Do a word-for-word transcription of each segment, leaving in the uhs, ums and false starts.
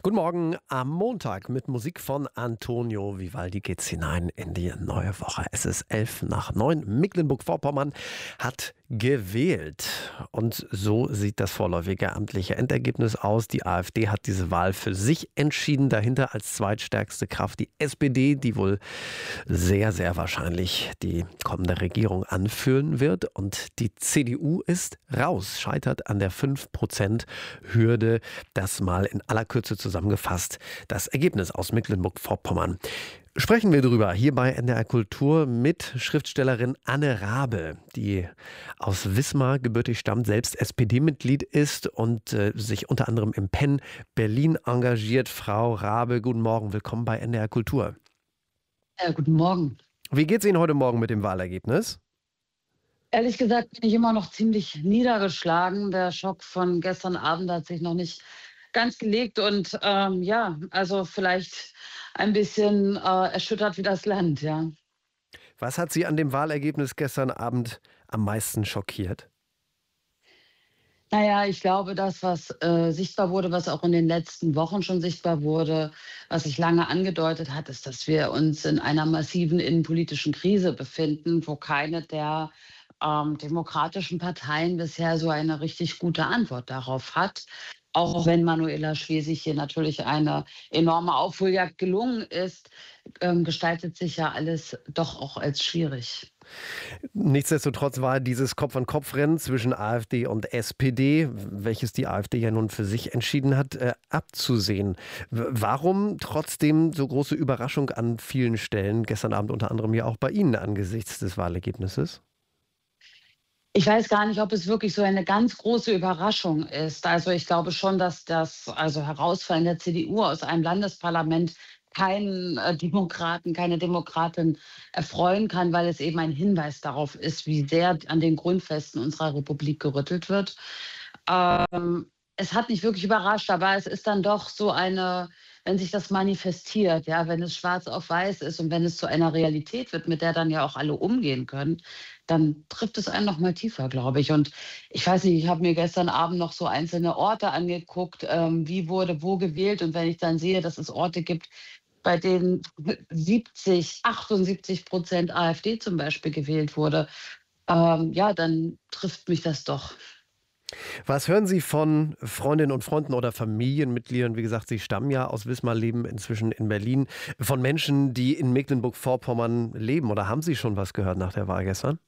Guten Morgen am Montag mit Musik von Antonio Vivaldi geht's hinein in die neue Woche. Es ist elf nach neun. Mecklenburg-Vorpommern hat gewählt. Und so sieht das vorläufige amtliche Endergebnis aus. Die AfD hat diese Wahl für sich entschieden. Dahinter als zweitstärkste Kraft die S P D, die wohl sehr, sehr wahrscheinlich die kommende Regierung anführen wird. Und die C D U ist raus, scheitert an der fünf Prozent Hürde. Das mal in aller Kürze zusammengefasst, das Ergebnis aus Mecklenburg-Vorpommern. Sprechen wir drüber hier bei N D R Kultur mit Schriftstellerin Anne Rabe, die aus Wismar gebürtig stammt, selbst S P D-Mitglied ist und äh, sich unter anderem im Penn Berlin engagiert. Frau Rabe, guten Morgen, willkommen bei N D R Kultur. Ja, guten Morgen. Wie geht's Ihnen heute Morgen mit dem Wahlergebnis? Ehrlich gesagt bin ich immer noch ziemlich niedergeschlagen. Der Schock von gestern Abend hat sich noch nicht ganz gelegt und ähm, ja, also vielleicht ein bisschen äh, erschüttert wie das Land, ja. Was hat Sie an dem Wahlergebnis gestern Abend am meisten schockiert? Naja, ich glaube, das, was äh, sichtbar wurde, was auch in den letzten Wochen schon sichtbar wurde, was sich lange angedeutet hat, ist, dass wir uns in einer massiven innenpolitischen Krise befinden, wo keine der ähm, demokratischen Parteien bisher so eine richtig gute Antwort darauf hat. Auch wenn Manuela Schwesig hier natürlich eine enorme Aufholjagd gelungen ist, ähm, gestaltet sich ja alles doch auch als schwierig. Nichtsdestotrotz war dieses Kopf-an-Kopf-Rennen zwischen AfD und S P D, welches die AfD ja nun für sich entschieden hat, äh, abzusehen. W- Warum trotzdem so große Überraschung an vielen Stellen, gestern Abend unter anderem ja auch bei Ihnen angesichts des Wahlergebnisses? Ich weiß gar nicht, ob es wirklich so eine ganz große Überraschung ist. Also ich glaube schon, dass das also Herausfallen der C D U aus einem Landesparlament keinen äh, Demokraten, keine Demokratin erfreuen kann, weil es eben ein Hinweis darauf ist, wie sehr an den Grundfesten unserer Republik gerüttelt wird. Ähm, Es hat mich wirklich überrascht, aber es ist dann doch so eine, wenn sich das manifestiert, ja, wenn es schwarz auf weiß ist und wenn es zu einer Realität wird, mit der dann ja auch alle umgehen können, dann trifft es einen noch mal tiefer, glaube ich. Und ich weiß nicht, ich habe mir gestern Abend noch so einzelne Orte angeguckt, ähm, wie wurde wo gewählt. Und wenn ich dann sehe, dass es Orte gibt, bei denen siebzig, achtundsiebzig Prozent AfD zum Beispiel gewählt wurde, ähm, ja, dann trifft mich das doch. Was hören Sie von Freundinnen und Freunden oder Familienmitgliedern? Wie gesagt, Sie stammen ja aus Wismar, leben inzwischen in Berlin. Von Menschen, die in Mecklenburg-Vorpommern leben. Oder haben Sie schon was gehört nach der Wahl gestern?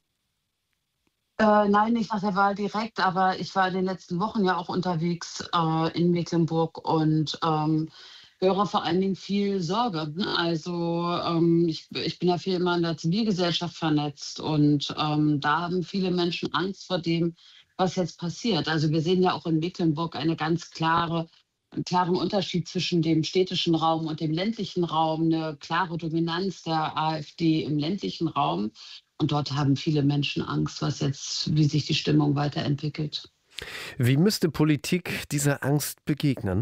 Äh, nein, nicht nach der Wahl direkt, aber ich war in den letzten Wochen ja auch unterwegs äh, in Mecklenburg und ähm, höre vor allen Dingen viel Sorge. Ne? Also ähm, ich, ich bin ja viel immer in der Zivilgesellschaft vernetzt und ähm, da haben viele Menschen Angst vor dem, was jetzt passiert. Also wir sehen ja auch in Mecklenburg eine ganz klare, einen klaren Unterschied zwischen dem städtischen Raum und dem ländlichen Raum, eine klare Dominanz der AfD im ländlichen Raum. Und dort haben viele Menschen Angst, was jetzt, wie sich die Stimmung weiterentwickelt. Wie müsste Politik dieser Angst begegnen?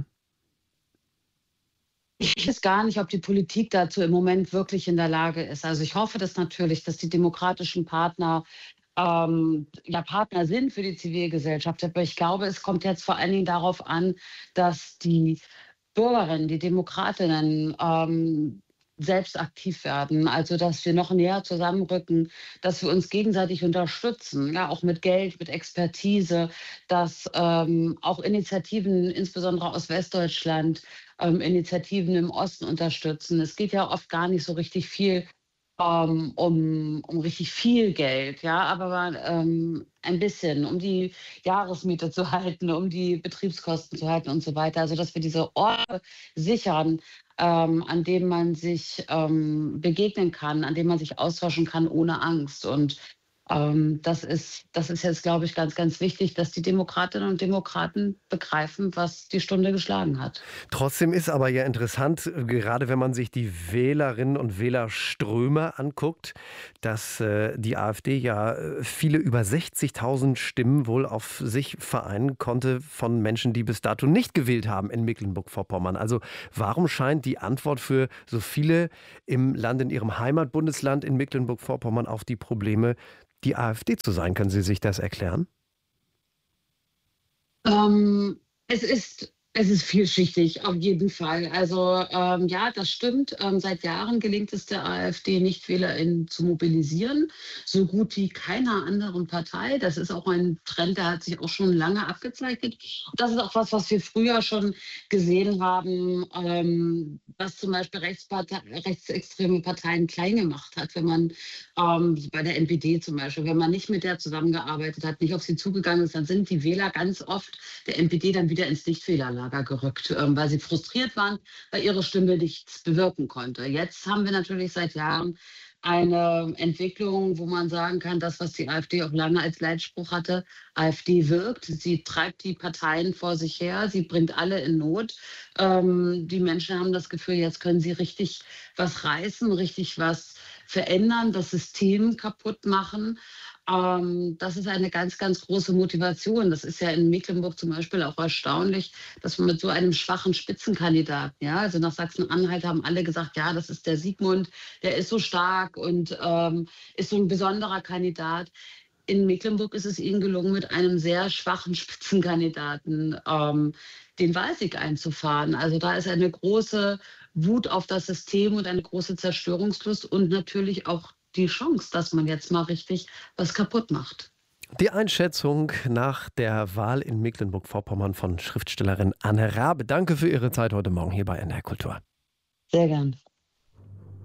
Ich weiß gar nicht, ob die Politik dazu im Moment wirklich in der Lage ist. Also ich hoffe das natürlich, dass die demokratischen Partner ähm, ja Partner sind für die Zivilgesellschaft. Aber ich glaube, es kommt jetzt vor allen Dingen darauf an, dass die Bürgerinnen, die Demokratinnen ähm, selbst aktiv werden. Also, dass wir noch näher zusammenrücken, dass wir uns gegenseitig unterstützen, ja, auch mit Geld, mit Expertise, dass ähm, auch Initiativen, insbesondere aus Westdeutschland, ähm, Initiativen im Osten unterstützen. Es geht ja oft gar nicht so richtig viel ähm, um, um richtig viel Geld, ja, aber ähm, ein bisschen, um die Jahresmiete zu halten, um die Betriebskosten zu halten und so weiter. Also, dass wir diese Orte sichern, ähm, an denen man sich ähm, begegnen kann, an denen man sich austauschen kann ohne Angst. Und ähm, das ist, das ist jetzt, glaube ich, ganz, ganz wichtig, dass die Demokratinnen und Demokraten begreifen, was die Stunde geschlagen hat. Trotzdem ist aber ja interessant, äh, gerade wenn man sich die Wählerinnen und Wählerströme anguckt, dass äh, die AfD ja äh, viele über sechzigtausend Stimmen wohl auf sich vereinen konnte von Menschen, die bis dato nicht gewählt haben in Mecklenburg-Vorpommern. Also warum scheint die Antwort für so viele im Land, in ihrem Heimatbundesland in Mecklenburg-Vorpommern auf die Probleme die AfD zu sein? Können Sie sich das erklären? Ähm, es ist Es ist vielschichtig, auf jeden Fall. Also ähm, ja, das stimmt. Ähm, seit Jahren gelingt es der AfD, NichtwählerInnen zu mobilisieren, so gut wie keiner anderen Partei. Das ist auch ein Trend, der hat sich auch schon lange abgezeichnet. Und das ist auch was, was wir früher schon gesehen haben, ähm, was zum Beispiel Rechtspartei, rechtsextreme Parteien klein gemacht hat, wenn man ähm, bei der N P D zum Beispiel, wenn man nicht mit der zusammengearbeitet hat, nicht auf sie zugegangen ist, dann sind die Wähler ganz oft der N P D dann wieder ins Nichtwählerlager gerückt, ähm, weil sie frustriert waren, weil ihre Stimme nichts bewirken konnte. Jetzt haben wir natürlich seit Jahren eine Entwicklung, wo man sagen kann, das, was die AfD auch lange als Leitspruch hatte, AfD wirkt, sie treibt die Parteien vor sich her, sie bringt alle in Not. Ähm, die Menschen haben das Gefühl, jetzt können sie richtig was reißen, richtig was verändern, das System kaputt machen. Ähm, das ist eine ganz, ganz große Motivation. Das ist ja in Mecklenburg zum Beispiel auch erstaunlich, dass man mit so einem schwachen Spitzenkandidaten, ja, also nach Sachsen-Anhalt haben alle gesagt, ja, das ist der Sigmund, der ist so stark und ähm, ist so ein besonderer Kandidat. In Mecklenburg ist es ihnen gelungen, mit einem sehr schwachen Spitzenkandidaten ähm, den Wahlsieg einzufahren. Also da ist eine große Wut auf das System und eine große Zerstörungslust und natürlich auch die Chance, dass man jetzt mal richtig was kaputt macht. Die Einschätzung nach der Wahl in Mecklenburg-Vorpommern von Schriftstellerin Anne Rabe. Danke für Ihre Zeit heute Morgen hier bei N R Kultur. Sehr gern.